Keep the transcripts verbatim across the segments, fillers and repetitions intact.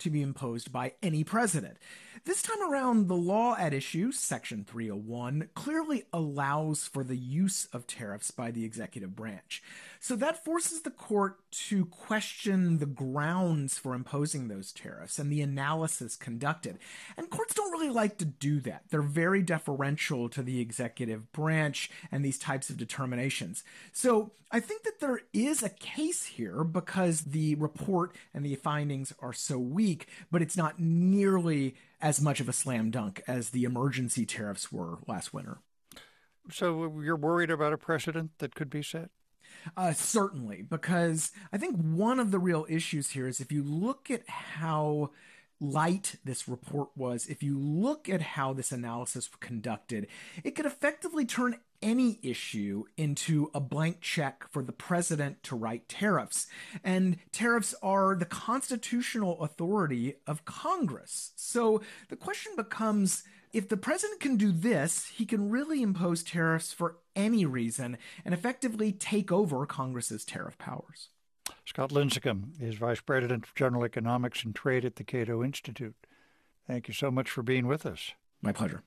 to be imposed by any president. This time around, the law at issue, Section three oh one, clearly allows for the use of tariffs by the executive branch. So that forces the court to question the grounds for imposing those tariffs and the analysis conducted. And courts don't really like to do that. They're very deferential to the executive branch and these types of determinations. So I think that there is a case here because the report and the findings are so weak, but it's not nearly as much of a slam dunk as the emergency tariffs were last winter. So you're worried about a precedent that could be set? Uh, certainly, because I think one of the real issues here is if you look at how light this report was, if you look at how this analysis was conducted, it could effectively turn any issue into a blank check for the president to write tariffs. And tariffs are the constitutional authority of Congress. So the question becomes, if the president can do this, he can really impose tariffs for any reason and effectively take over Congress's tariff powers. Scott Lincicome is Vice President of General Economics and Trade at the Cato Institute. Thank you so much for being with us. My pleasure.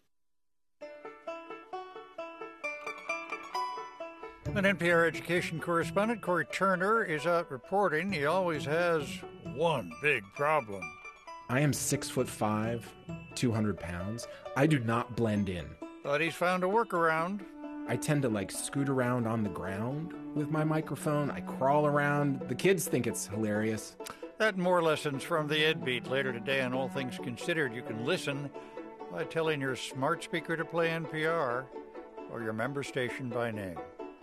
An N P R education correspondent, Corey Turner, is out reporting. He always has one big problem. I am six foot five, two hundred pounds. I do not blend in. But he's found a workaround. I tend to like scoot around on the ground with my microphone. I crawl around. The kids think it's hilarious. That and more lessons from the Ed Beat later today on All Things Considered. You can listen by telling your smart speaker to play N P R or your member station by name.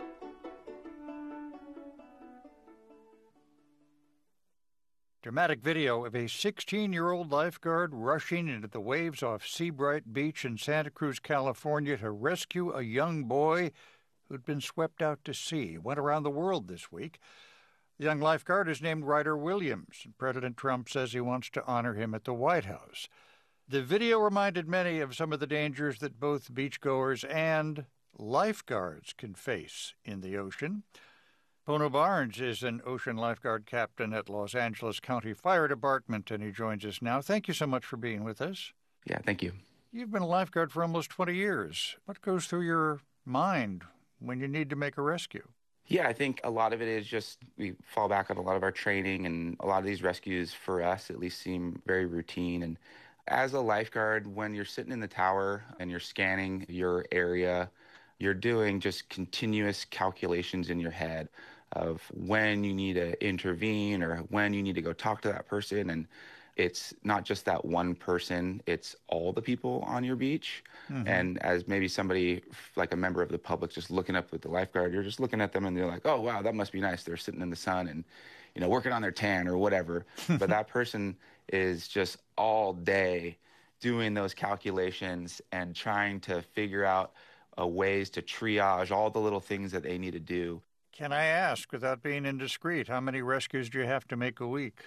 Dramatic video of a sixteen-year-old lifeguard rushing into the waves off Seabright Beach in Santa Cruz, California, to rescue a young boy who'd been swept out to sea. Went around the world this week. The young lifeguard is named Ryder Williams, and President Trump says he wants to honor him at the White House. The video reminded many of some of the dangers that both beachgoers and lifeguards can face in the ocean. Pono Barnes is an ocean lifeguard captain at Los Angeles County Fire Department, and he joins us now. Thank you so much for being with us. Yeah, thank you. You've been a lifeguard for almost twenty years. What goes through your mind when you need to make a rescue? Yeah, I think a lot of it is just we fall back on a lot of our training, and a lot of these rescues for us at least seem very routine. And as a lifeguard, when you're sitting in the tower and you're scanning your area, you're doing just continuous calculations in your head of when you need to intervene or when you need to go talk to that person. And it's not just that one person, it's all the people on your beach. Mm-hmm. And as maybe somebody like a member of the public just looking up at the lifeguard, you're just looking at them and they're like, oh, wow, that must be nice. They're sitting in the sun and, you know, working on their tan or whatever. But that person is just all day doing those calculations and trying to figure out uh, ways to triage all the little things that they need to do. Can I ask, without being indiscreet, how many rescues do you have to make a week?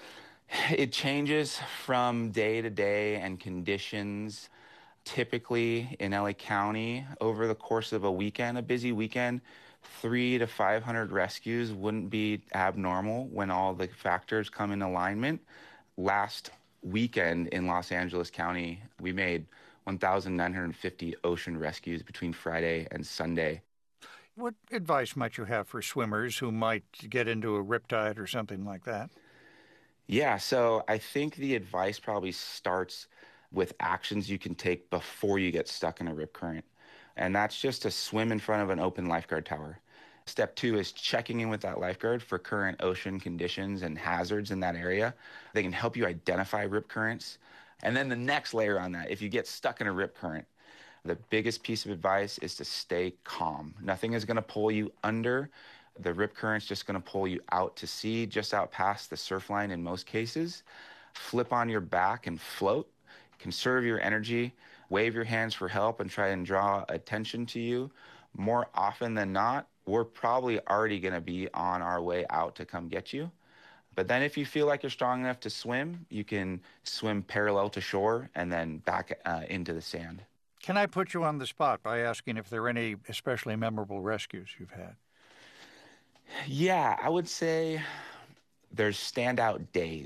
It changes from day to day and conditions. Typically in L A County, over the course of a weekend, a busy weekend, three to five hundred rescues wouldn't be abnormal when all the factors come in alignment. Last weekend in Los Angeles County, we made one thousand nine hundred fifty ocean rescues between Friday and Sunday. What advice might you have for swimmers who might get into a riptide or something like that? Yeah, so I think the advice probably starts with actions you can take before you get stuck in a rip current. And that's just to swim in front of an open lifeguard tower. Step two is checking in with that lifeguard for current ocean conditions and hazards in that area. They can help you identify rip currents. And then the next layer on that, if you get stuck in a rip current, the biggest piece of advice is to stay calm. Nothing is going to pull you under. The rip current's just going to pull you out to sea, just out past the surf line in most cases. Flip on your back and float. Conserve your energy. Wave your hands for help and try and draw attention to you. More often than not, we're probably already going to be on our way out to come get you. But then if you feel like you're strong enough to swim, you can swim parallel to shore and then back uh, into the sand. Can I put you on the spot by asking if there are any especially memorable rescues you've had? Yeah, I would say there's standout days.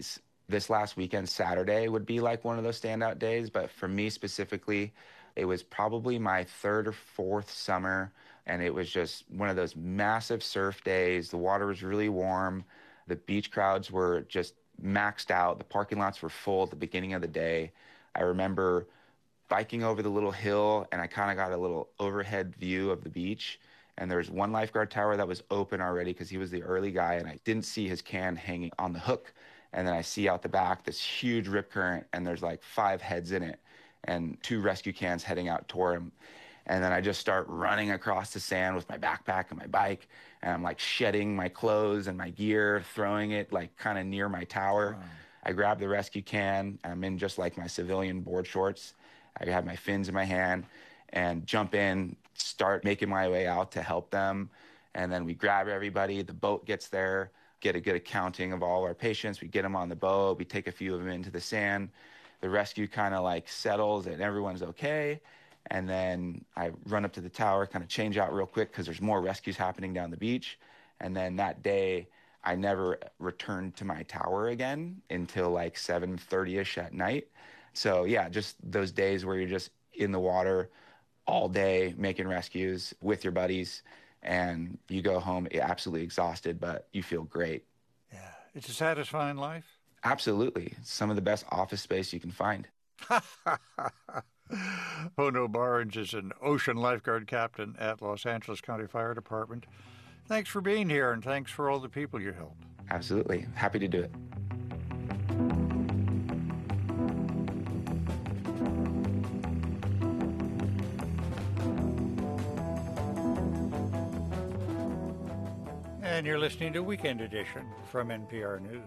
This last weekend, Saturday, would be like one of those standout days. But for me specifically, it was probably my third or fourth summer. And it was just one of those massive surf days. The water was really warm. The beach crowds were just maxed out. The parking lots were full at the beginning of the day. I remember biking over the little hill, and I kind of got a little overhead view of the beach. And there was one lifeguard tower that was open already because he was the early guy, and I didn't see his can hanging on the hook. And then I see out the back this huge rip current, and there's like five heads in it and two rescue cans heading out toward him. And then I just start running across the sand with my backpack and my bike, and I'm like shedding my clothes and my gear, throwing it like kind of near my tower. Wow. I grab the rescue can. I'm in just like my civilian board shorts. I have my fins in my hand and jump in, start making my way out to help them. And then we grab everybody. The boat gets there, get a good accounting of all our patients. We get them on the boat. We take a few of them into the sand. The rescue kind of like settles and everyone's okay. And then I run up to the tower, kind of change out real quick because there's more rescues happening down the beach. And then that day, I never returned to my tower again until like seven thirty-ish at night. So yeah, just those days where you're just in the water all day making rescues with your buddies, and you go home absolutely exhausted, but you feel great. Yeah, it's a satisfying life. Absolutely. It's some of the best office space you can find. Hono Barnes is an ocean lifeguard captain at Los Angeles County Fire Department. Thanks for being here, and thanks for all the people you help. Absolutely. Happy to do it. And you're listening to Weekend Edition from N P R News.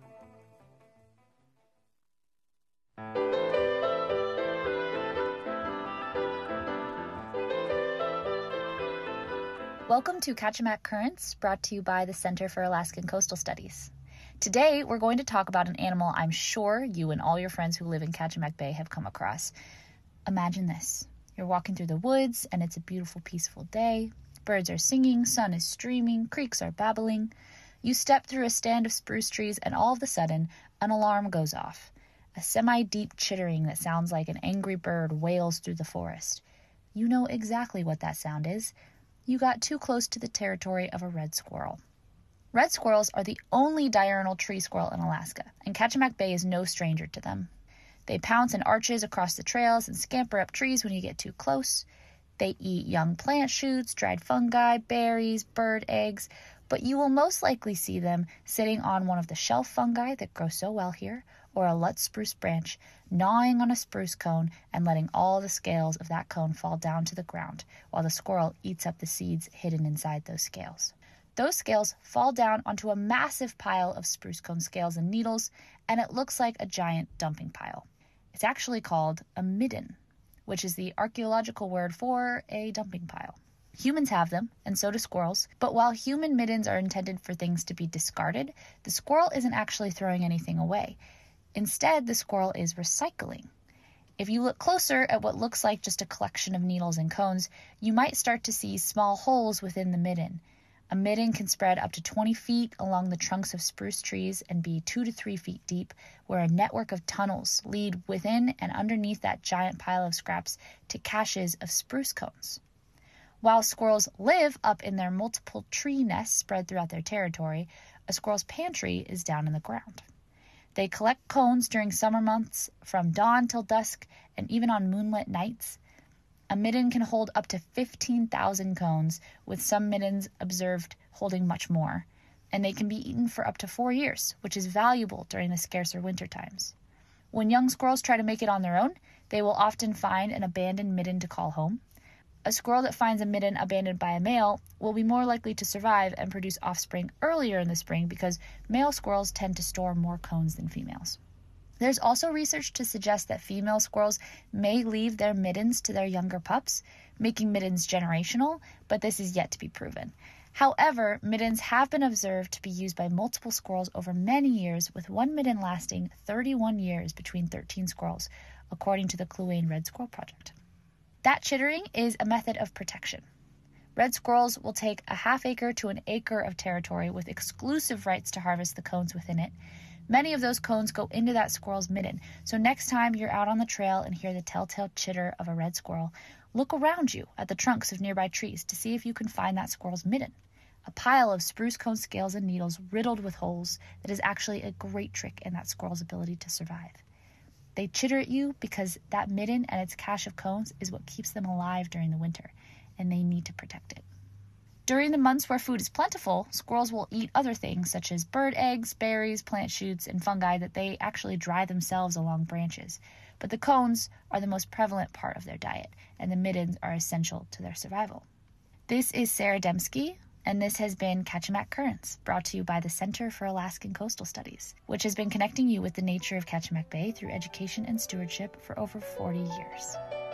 Welcome to Kachemak Currents, brought to you by the Center for Alaskan Coastal Studies. Today, we're going to talk about an animal I'm sure you and all your friends who live in Kachemak Bay have come across. Imagine this. You're walking through the woods, and it's a beautiful, peaceful day. Birds are singing, sun is streaming, creeks are babbling. You step through a stand of spruce trees, and all of a sudden, an alarm goes off. A semi-deep chittering that sounds like an angry bird wails through the forest. You know exactly what that sound is. You got too close to the territory of a red squirrel. Red squirrels are the only diurnal tree squirrel in Alaska, and Kachemak Bay is no stranger to them. They pounce in arches across the trails and scamper up trees when you get too close. They eat young plant shoots, dried fungi, berries, bird eggs, but you will most likely see them sitting on one of the shelf fungi that grow so well here, or a Lutz spruce branch, gnawing on a spruce cone and letting all the scales of that cone fall down to the ground, while the squirrel eats up the seeds hidden inside those scales. Those scales fall down onto a massive pile of spruce cone scales and needles, and it looks like a giant dumping pile. It's actually called a midden, which is the archaeological word for a dumping pile. Humans have them, and so do squirrels, but while human middens are intended for things to be discarded, the squirrel isn't actually throwing anything away. Instead, the squirrel is recycling. If you look closer at what looks like just a collection of needles and cones, you might start to see small holes within the midden. A midden can spread up to twenty feet along the trunks of spruce trees and be two to three feet deep, where a network of tunnels lead within and underneath that giant pile of scraps to caches of spruce cones. While squirrels live up in their multiple tree nests spread throughout their territory, a squirrel's pantry is down in the ground. They collect cones during summer months from dawn till dusk and even on moonlit nights. A midden can hold up to fifteen thousand cones, with some middens observed holding much more, and they can be eaten for up to four years, which is valuable during the scarcer winter times. When young squirrels try to make it on their own, they will often find an abandoned midden to call home. A squirrel that finds a midden abandoned by a male will be more likely to survive and produce offspring earlier in the spring because male squirrels tend to store more cones than females. There's also research to suggest that female squirrels may leave their middens to their younger pups, making middens generational, but this is yet to be proven. However, middens have been observed to be used by multiple squirrels over many years, with one midden lasting thirty-one years between thirteen squirrels, according to the Kluane Red Squirrel Project. That chittering is a method of protection. Red squirrels will take a half acre to an acre of territory with exclusive rights to harvest the cones within it. Many of those cones go into that squirrel's midden, so next time you're out on the trail and hear the telltale chitter of a red squirrel, look around you at the trunks of nearby trees to see if you can find that squirrel's midden. A pile of spruce cone scales and needles riddled with holes that is actually a great trick in that squirrel's ability to survive. They chitter at you because that midden and its cache of cones is what keeps them alive during the winter, and they need to protect it. During the months where food is plentiful, squirrels will eat other things such as bird eggs, berries, plant shoots, and fungi that they actually dry themselves along branches. But the cones are the most prevalent part of their diet, and the middens are essential to their survival. This is Sarah Dembski, and this has been Kachemak Currents, brought to you by the Center for Alaskan Coastal Studies, which has been connecting you with the nature of Kachemak Bay through education and stewardship for over forty years.